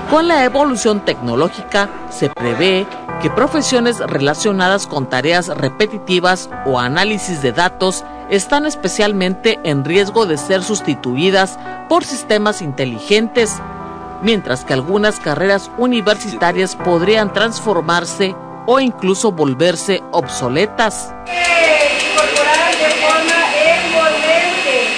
Con la evolución tecnológica, se prevé que profesiones relacionadas con tareas repetitivas o análisis de datos están especialmente en riesgo de ser sustituidas por sistemas inteligentes, mientras que algunas carreras universitarias podrían transformarse o incluso volverse obsoletas. Incorporar de forma envolvente,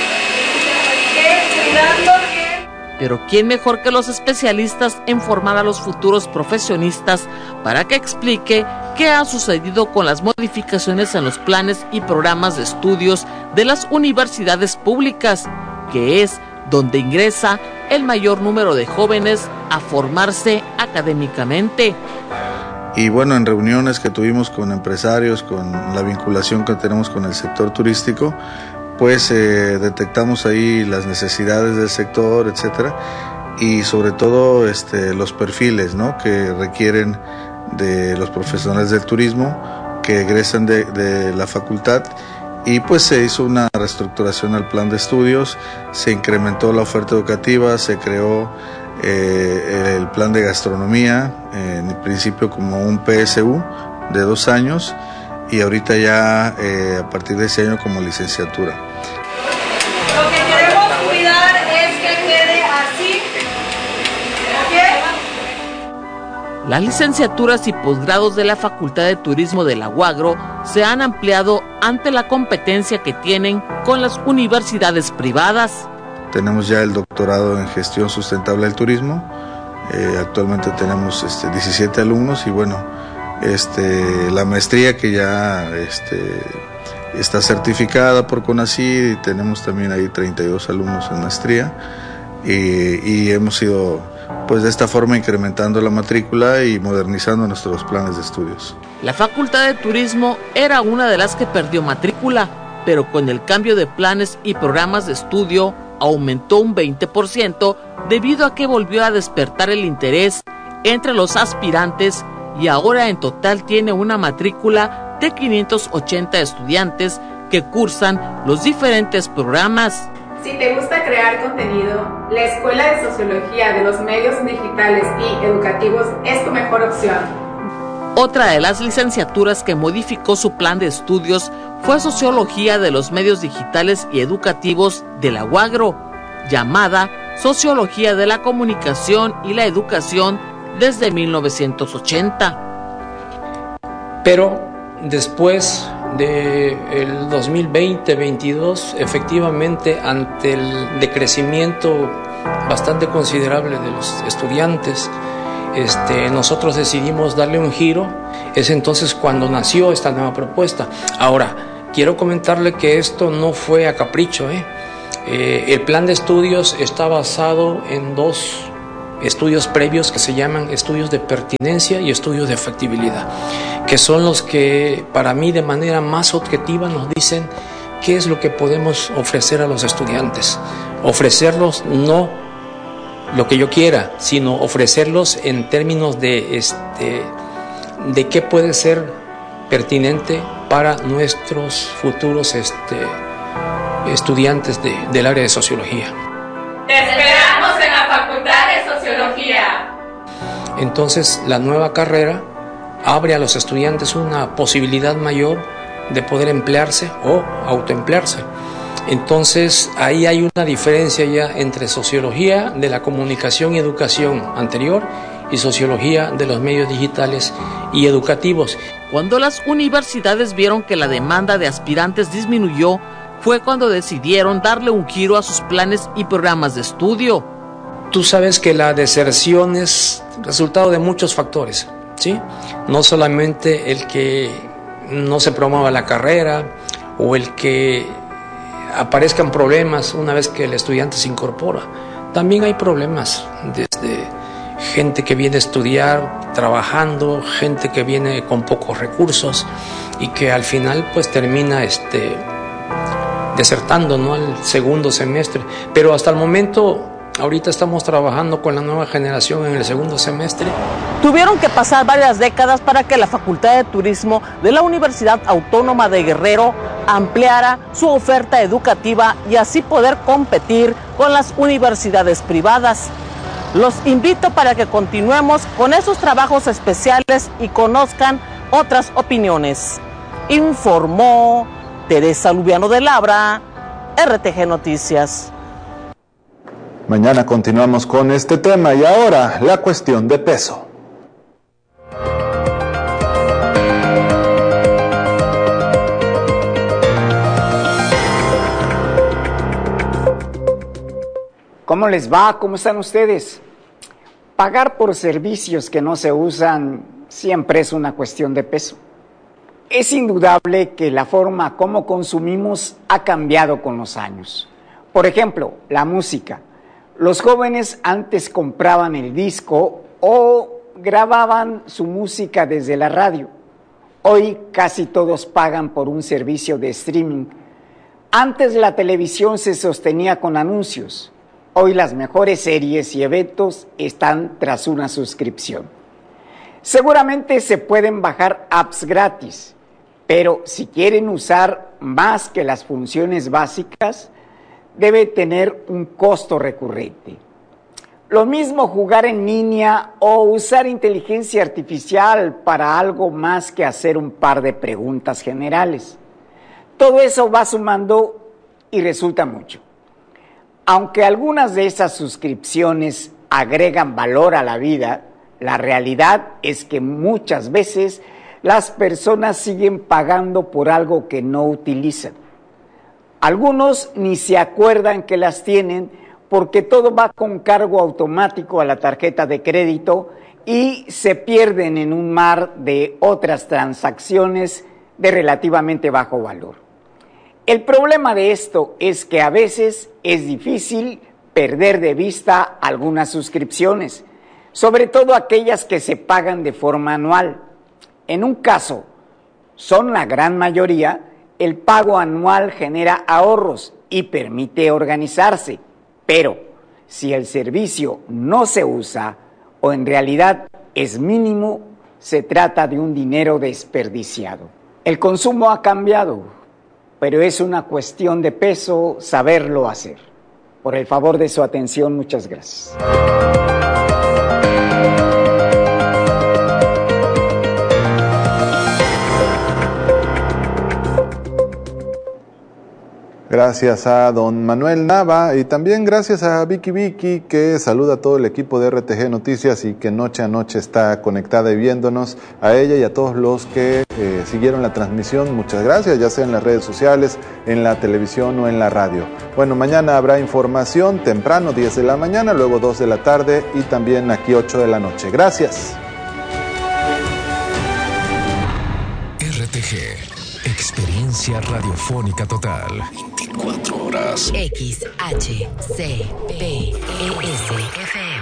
cuidando que... Pero ¿quién mejor que los especialistas en formar a los futuros profesionistas para que explique qué ha sucedido con las modificaciones en los planes y programas de estudios de las universidades públicas, que es donde ingresa el mayor número de jóvenes a formarse académicamente? Y bueno, en reuniones que tuvimos con empresarios, con la vinculación que tenemos con el sector turístico, pues detectamos ahí las necesidades del sector, etcétera, y sobre todo los perfiles, ¿no?, que requieren de los profesionales del turismo que egresan de la facultad. Y pues se hizo una reestructuración al plan de estudios, se incrementó la oferta educativa, se creó el plan de gastronomía, en el principio como un PSU de 2 años y ahorita ya a partir de ese año como licenciatura. Lo que queremos cuidar es que quede así, ¿ok? Las licenciaturas y posgrados de la Facultad de Turismo de la UAGRO se han ampliado ante la competencia que tienen con las universidades privadas. Tenemos ya el doctorado en gestión sustentable del turismo, actualmente tenemos 17 alumnos y bueno, la maestría que ya está certificada por CONACYT y tenemos también ahí 32 alumnos en maestría y hemos ido pues de esta forma incrementando la matrícula y modernizando nuestros planes de estudios. La Facultad de Turismo era una de las que perdió matrícula, pero con el cambio de planes y programas de estudio aumentó un 20% debido a que volvió a despertar el interés entre los aspirantes y ahora en total tiene una matrícula de 580 estudiantes que cursan los diferentes programas. Si te gusta crear contenido, la Escuela de Sociología de los Medios Digitales y Educativos es tu mejor opción. Otra de las licenciaturas que modificó su plan de estudios fue Sociología de los Medios Digitales y Educativos de la UAGRO, llamada Sociología de la Comunicación y la Educación desde 1980. Pero después del 2020-22, efectivamente, ante el decrecimiento bastante considerable de los estudiantes, nosotros decidimos darle un giro. Es entonces cuando nació esta nueva propuesta. Ahora, quiero comentarle que esto no fue a capricho, El plan de estudios está basado en 2 estudios previos que se llaman estudios de pertinencia y estudios de factibilidad, que son los que para mí de manera más objetiva nos dicen qué es lo que podemos ofrecer a los estudiantes. Ofrecerlos no lo que yo quiera, sino ofrecerlos en términos de qué puede ser pertinente para nuestros futuros estudiantes del área de sociología. Te esperamos en la Facultad de Sociología. Entonces, la nueva carrera abre a los estudiantes una posibilidad mayor de poder emplearse o autoemplearse. Entonces, ahí hay una diferencia ya entre sociología de la comunicación y educación anterior y sociología de los medios digitales y educativos. Cuando las universidades vieron que la demanda de aspirantes disminuyó, fue cuando decidieron darle un giro a sus planes y programas de estudio. Tú sabes que la deserción es resultado de muchos factores, ¿sí? No solamente el que no se promueva la carrera o el que aparezcan problemas una vez que el estudiante se incorpora. También hay problemas desde gente que viene a estudiar trabajando, gente que viene con pocos recursos y que al final pues termina desertando, ¿no?, al segundo semestre. Pero hasta el momento, ahorita estamos trabajando con la nueva generación en el segundo semestre. Tuvieron que pasar varias décadas para que la Facultad de Turismo de la Universidad Autónoma de Guerrero ampliara su oferta educativa y así poder competir con las universidades privadas. Los invito para que continuemos con esos trabajos especiales y conozcan otras opiniones. Informó Teresa Lubiano de Labra, RTG Noticias. Mañana continuamos con este tema y ahora la cuestión de peso. ¿Cómo les va? ¿Cómo están ustedes? Pagar por servicios que no se usan siempre es una cuestión de peso. Es indudable que la forma como consumimos ha cambiado con los años. Por ejemplo, la música. Los jóvenes antes compraban el disco o grababan su música desde la radio. Hoy casi todos pagan por un servicio de streaming. Antes la televisión se sostenía con anuncios. Hoy las mejores series y eventos están tras una suscripción. Seguramente se pueden bajar apps gratis, pero si quieren usar más que las funciones básicas, debe tener un costo recurrente. Lo mismo jugar en línea o usar inteligencia artificial para algo más que hacer un par de preguntas generales. Todo eso va sumando y resulta mucho. Aunque algunas de esas suscripciones agregan valor a la vida, la realidad es que muchas veces las personas siguen pagando por algo que no utilizan. Algunos ni se acuerdan que las tienen porque todo va con cargo automático a la tarjeta de crédito y se pierden en un mar de otras transacciones de relativamente bajo valor. El problema de esto es que a veces es difícil perder de vista algunas suscripciones, sobre todo aquellas que se pagan de forma anual. En un caso, son la gran mayoría, el pago anual genera ahorros y permite organizarse, pero si el servicio no se usa o en realidad es mínimo, se trata de un dinero desperdiciado. El consumo ha cambiado, pero es una cuestión de peso saberlo hacer. Por el favor de su atención, muchas gracias. Gracias a don Manuel Nava y también gracias a Vicky que saluda a todo el equipo de RTG Noticias y que noche a noche está conectada y viéndonos, a ella y a todos los que siguieron la transmisión. Muchas gracias, ya sea en las redes sociales, en la televisión o en la radio. Bueno, mañana habrá información temprano, 10 de la mañana, luego 2 de la tarde y también aquí 8 de la noche. Gracias. RTG, experiencia radiofónica total. 24 horas. XHCPES-FM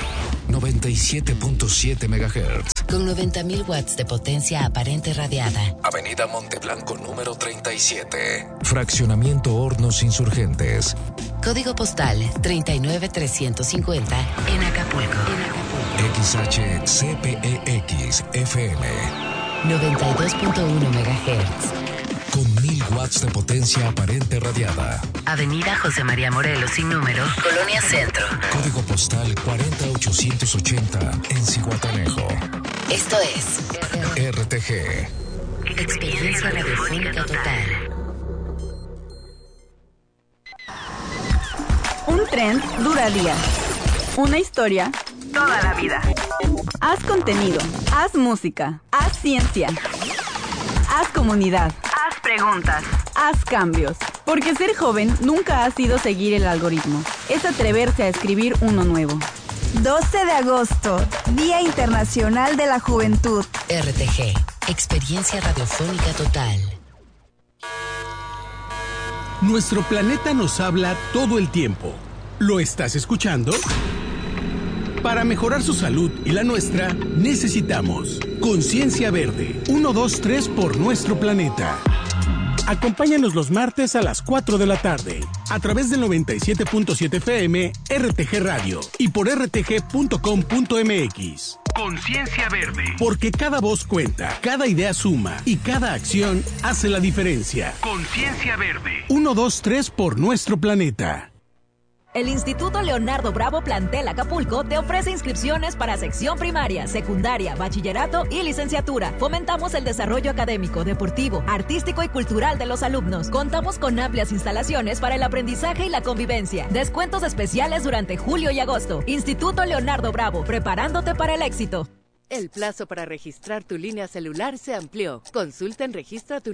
97.7 MHz. con 90.000 watts de potencia aparente radiada. Avenida Monteblanco número 37. Fraccionamiento Hornos Insurgentes. Código postal 39350 en Acapulco. XHCPEX-FM 92.1 MHz. Con 1000 watts de potencia aparente radiada. Avenida José María Morelos sin número, Colonia Centro. Código postal 40880 en Zihuatanejo. Esto es RTG. Experiencia radiofónica total. Un tren dura días. Una historia toda la vida. Haz contenido, haz música, haz ciencia, haz comunidad, haz preguntas, haz cambios. Porque ser joven nunca ha sido seguir el algoritmo, es atreverse a escribir uno nuevo. 12 de agosto, Día Internacional de la Juventud. RTG, Experiencia Radiofónica Total. Nuestro planeta nos habla todo el tiempo. ¿Lo estás escuchando? Para mejorar su salud y la nuestra, necesitamos Conciencia Verde. 1, 2, 3 por nuestro planeta. Acompáñanos los martes a las 4 de la tarde, a través del 97.7 FM, RTG Radio y por rtg.com.mx. Conciencia Verde. Porque cada voz cuenta, cada idea suma y cada acción hace la diferencia. Conciencia Verde. 1, 2, 3 por nuestro planeta. El Instituto Leonardo Bravo Plantel Acapulco te ofrece inscripciones para sección primaria, secundaria, bachillerato y licenciatura. Fomentamos el desarrollo académico, deportivo, artístico y cultural de los alumnos. Contamos con amplias instalaciones para el aprendizaje y la convivencia. Descuentos especiales durante julio y agosto. Instituto Leonardo Bravo, preparándote para el éxito. El plazo para registrar tu línea celular se amplió. Consulta en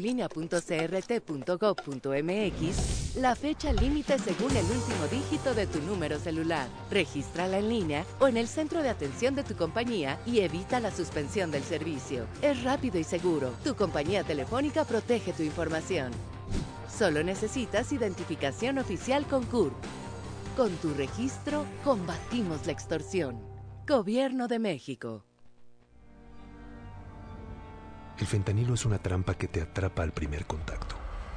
registratulinea.crt.gov.mx la fecha límite según el último dígito de tu número celular. Regístrala en línea o en el centro de atención de tu compañía y evita la suspensión del servicio. Es rápido y seguro. Tu compañía telefónica protege tu información. Solo necesitas identificación oficial con CURP. Con tu registro, combatimos la extorsión. Gobierno de México. El fentanilo es una trampa que te atrapa al primer contacto.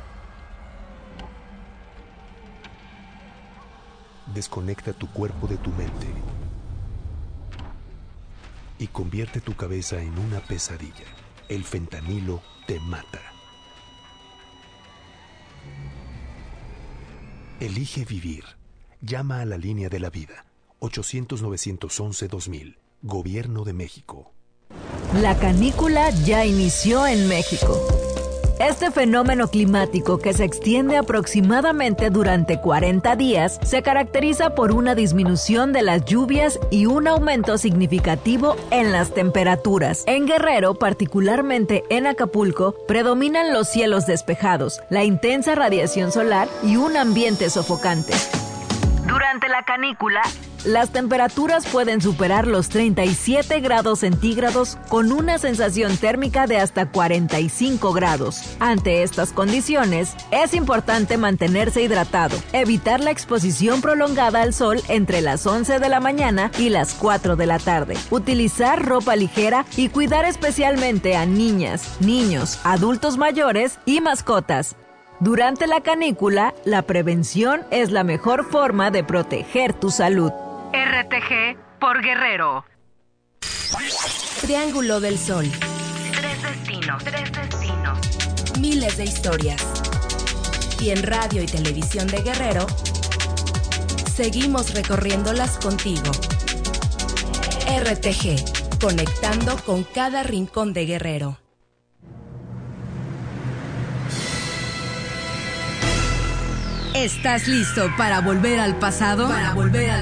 Desconecta tu cuerpo de tu mente y convierte tu cabeza en una pesadilla. El fentanilo te mata. Elige vivir. Llama a la línea de la vida. 800-911-2000. Gobierno de México. La canícula ya inició en México. Este fenómeno climático, que se extiende aproximadamente durante 40 días, se caracteriza por una disminución de las lluvias y un aumento significativo en las temperaturas. En Guerrero, particularmente en Acapulco, predominan los cielos despejados, la intensa radiación solar y un ambiente sofocante. Durante la canícula, las temperaturas pueden superar los 37 grados centígrados con una sensación térmica de hasta 45 grados. Ante estas condiciones, es importante mantenerse hidratado, evitar la exposición prolongada al sol entre las 11 de la mañana y las 4 de la tarde, utilizar ropa ligera y cuidar especialmente a niñas, niños, adultos mayores y mascotas. Durante la canícula, la prevención es la mejor forma de proteger tu salud. RTG por Guerrero. Triángulo del Sol. 3 destinos. Miles de historias. Y en radio y televisión de Guerrero, seguimos recorriéndolas contigo. RTG, conectando con cada rincón de Guerrero. ¿Estás listo para volver al pasado?